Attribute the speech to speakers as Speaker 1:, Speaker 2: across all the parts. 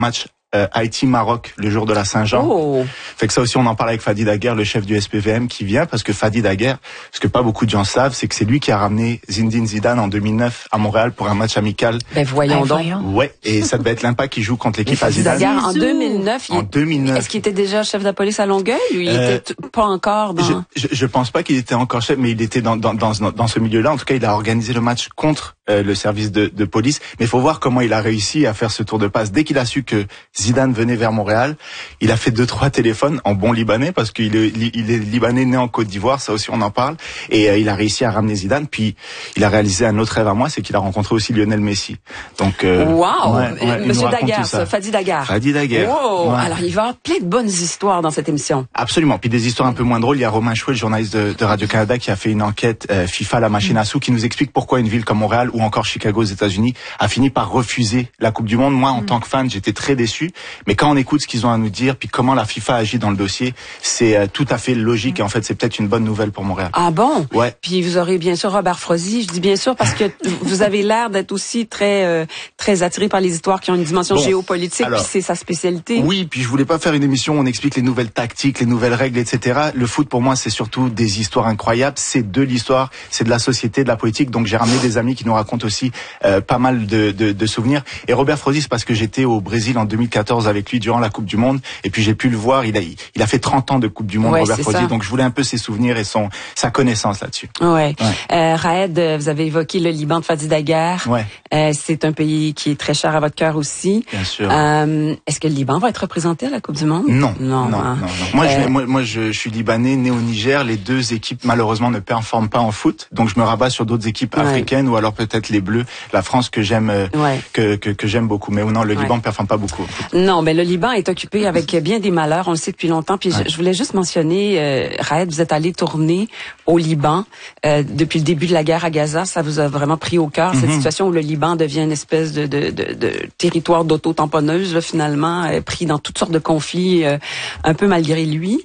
Speaker 1: match Haïti-Maroc le jour de la Saint-Jean.
Speaker 2: Oh.
Speaker 1: Fait que ça aussi on en parle avec Fadi Daguerre, le chef du SPVM qui vient, parce que Fadi Daguerre, ce que pas beaucoup de gens savent, c'est que c'est lui qui a ramené Zinedine Zidane en 2009 à Montréal pour un match amical.
Speaker 2: Ben voyons donc.
Speaker 1: Ouais, et ça devait être l'Impact qui joue contre l'équipe à Zidane.
Speaker 2: Fadi Daguerre en 2009.
Speaker 1: En 2009.
Speaker 2: Est-ce qu'il était déjà chef de la police à Longueuil ou il était pas encore dans...
Speaker 1: Je pense pas qu'il était encore chef, mais il était dans ce milieu-là. En tout cas, il a organisé le match contre le service de police. Mais il faut voir comment il a réussi à faire ce tour de passe. Dès qu'il a su que Zidane venait vers Montréal, il a fait 2-3 téléphones en bon libanais, parce qu'il est libanais né en Côte d'Ivoire, ça aussi on en parle. Et il a réussi à ramener Zidane. Puis il a réalisé un autre rêve à moi, c'est qu'il a rencontré aussi Lionel Messi. Donc
Speaker 2: wow, Monsieur
Speaker 1: Daguerre,
Speaker 2: Fadi Daguerre.
Speaker 1: Fadi Daguerre.
Speaker 2: Wow. Ouais. Alors il va y avoir plein de bonnes histoires dans cette émission.
Speaker 1: Absolument. Puis des histoires un peu moins drôles. Il y a Romain Chouet, le journaliste de Radio-Canada, qui a fait une enquête FIFA, la machine à sous, qui nous explique pourquoi une ville comme Montréal ou encore Chicago aux États-Unis a fini par refuser la Coupe du Monde. Moi, en tant que fan, j'étais très déçu. Mais quand on écoute ce qu'ils ont à nous dire, puis comment la FIFA agit dans le dossier, c'est tout à fait logique. Et en fait, c'est peut-être une bonne nouvelle pour Montréal.
Speaker 2: Ah bon?
Speaker 1: Ouais.
Speaker 2: Puis vous aurez bien sûr Robert Frozy. Je dis bien sûr parce que vous avez l'air d'être aussi très attiré par les histoires qui ont une dimension géopolitique. Alors, puis c'est sa spécialité.
Speaker 1: Oui, puis je voulais pas faire une émission où on explique les nouvelles tactiques, les nouvelles règles, etc. Le foot, pour moi, c'est surtout des histoires incroyables. C'est de l'histoire, c'est de la société, de la politique. Donc j'ai ramené des amis qui nous racontent aussi pas mal de souvenirs. Et Robert Frozy, c'est parce que j'étais au Brésil en 2014 avec lui durant la Coupe du Monde. Et puis j'ai pu le voir. Il a fait 30 ans de Coupe du Monde, Robert Frozy. Donc je voulais un peu ses souvenirs et sa connaissance là-dessus.
Speaker 2: Ouais. Raed, vous avez évoqué le Liban de Fadi Daguerre.
Speaker 1: Ouais.
Speaker 2: C'est un pays qui est très cher à votre cœur aussi.
Speaker 1: Bien sûr.
Speaker 2: Est-ce que le Liban va être représenté à la Coupe du Monde?
Speaker 1: Non. Moi, je suis libanais, né au Niger. Les deux équipes, malheureusement, ne performent pas en foot. Donc, je me rabats sur d'autres équipes africaines ou alors peut-être les Bleus, la France que j'aime, que j'aime beaucoup. Mais non, le Liban ne performe pas beaucoup.
Speaker 2: Non, mais le Liban est occupé avec bien des malheurs. On le sait depuis longtemps. Puis je voulais juste mentionner, Raed, vous êtes allé tourner au Liban depuis le début de la guerre à Gaza. Ça vous a vraiment pris au cœur, cette situation où le Liban devient une espèce de territoire d'auto-tamponneuse, là, finalement, pris dans toutes sortes de conflits, un peu malgré lui.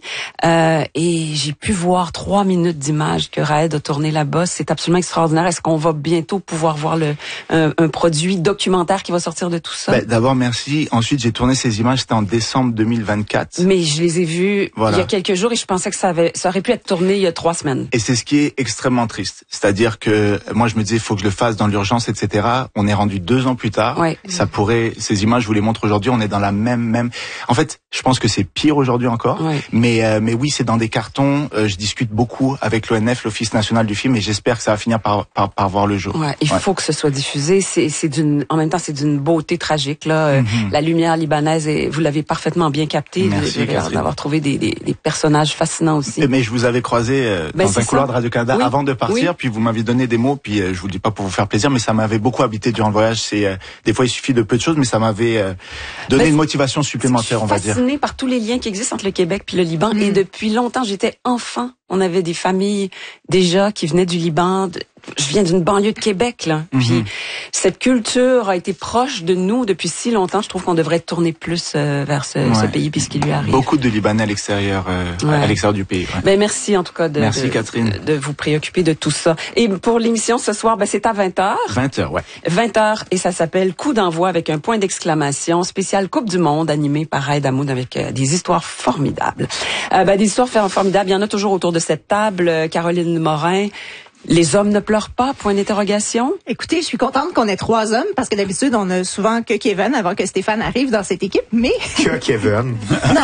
Speaker 2: Et j'ai pu voir 3 minutes d'images que Raed a tourné là-bas. C'est absolument extraordinaire. Est-ce qu'on va bientôt pouvoir voir un produit documentaire qui va sortir de tout ça?
Speaker 1: D'abord, merci. Ensuite, j'ai tourné ces images, c'était en décembre 2024.
Speaker 2: Mais je les ai vues il y a quelques jours et je pensais que ça aurait pu être tourné il y a 3 semaines.
Speaker 1: Et c'est ce qui est extrêmement triste. C'est-à-dire que moi, je me disais, il faut que je le fasse dans l'urgence, etc. On est rendu 2 ans plus tard. Ça pourrait, ces images, je vous les montre aujourd'hui, on est dans la même. En fait, je pense que c'est pire aujourd'hui encore. Mais oui, c'est dans des cartons. Je discute beaucoup avec l'ONF, l'Office national du film, et j'espère que ça va finir par voir le jour.
Speaker 2: Il faut que ce soit diffusé. En même temps, c'est d'une beauté tragique, là. La lumière libanaise, vous l'avez parfaitement bien capté.
Speaker 1: Merci,
Speaker 2: d'avoir trouvé des personnages fascinants aussi.
Speaker 1: Mais je vous avais croisé dans un couloir de Radio-Canada avant de partir, puis vous m'avez donné des mots, puis je vous le dis pas pour vous faire plaisir, mais ça m'avait beaucoup habité durant le voyage. C'est des fois il suffit de peu de choses, mais ça m'avait donné une motivation supplémentaire, on va dire. Je suis
Speaker 2: fascinée par tous les liens qui existent entre le Québec puis le Liban, et depuis longtemps, j'étais enfant. On avait des familles déjà qui venaient du Liban. Je viens d'une banlieue de Québec, là. Puis cette culture a été proche de nous depuis si longtemps. Je trouve qu'on devrait tourner plus vers ce pays puis ce qui lui arrive.
Speaker 1: Beaucoup de Libanais à l'extérieur du pays.
Speaker 2: Ben merci en tout cas
Speaker 1: merci Catherine
Speaker 2: de vous préoccuper de tout ça. Et pour l'émission ce soir, c'est à 20h.
Speaker 1: 20h, ouais.
Speaker 2: 20h et ça s'appelle Coup d'envoi avec un point d'exclamation, spécial Coupe du Monde animé par Raed Hamoud avec des histoires formidables. Des histoires formidables, il y en a toujours autour de cette table. Caroline Morin. Les hommes ne pleurent pas, point d'interrogation.
Speaker 3: Écoutez, je suis contente qu'on ait 3 hommes, parce que d'habitude, on a souvent que Kevin avant que Stéphane arrive dans cette équipe, mais...
Speaker 4: Que Kevin.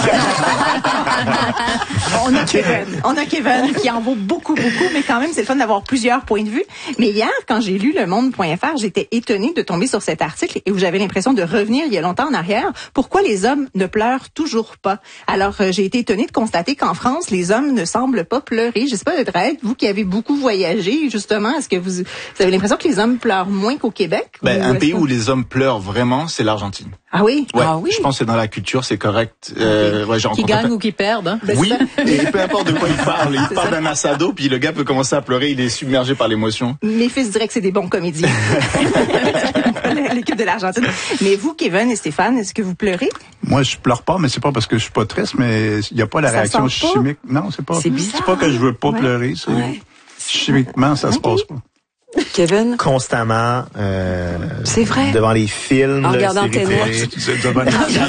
Speaker 3: On a Kevin qui en vaut beaucoup, mais quand même, c'est le fun d'avoir plusieurs points de vue. Mais hier, quand j'ai lu lemonde.fr, j'étais étonnée de tomber sur cet article et où j'avais l'impression de revenir il y a longtemps en arrière. Pourquoi les hommes ne pleurent toujours pas? Alors, j'ai été étonnée de constater qu'en France, les hommes ne semblent pas pleurer. Je sais pas, Raed, vous qui avez beaucoup voyagé, justement, est-ce que vous avez l'impression que les hommes pleurent moins qu'au Québec?
Speaker 1: Un pays où les hommes pleurent vraiment, c'est l'Argentine.
Speaker 3: Ah oui?
Speaker 1: Ouais,
Speaker 3: ah oui?
Speaker 1: Je pense que c'est dans la culture, c'est correct.
Speaker 5: Qui gagnent ou qui perdent. Hein?
Speaker 1: Oui, et peu importe de quoi il parle. Il parle d'un assado, puis le gars peut commencer à pleurer, il est submergé par l'émotion.
Speaker 3: Mes fils diraient que c'est des bons comédiens. L'équipe de l'Argentine. Mais vous, Kevin et Stéphane, est-ce que vous pleurez?
Speaker 4: Moi, je pleure pas, mais c'est pas parce que je suis pas triste, mais il y a pas la réaction chimique. Non, c'est pas. C'est pas que je veux pas pleurer, c'est chimiquement, ça se passe pas.
Speaker 2: Kevin?
Speaker 6: Constamment.
Speaker 2: C'est vrai.
Speaker 6: Devant les films.
Speaker 2: En regardant
Speaker 6: séries
Speaker 2: Ténèbres.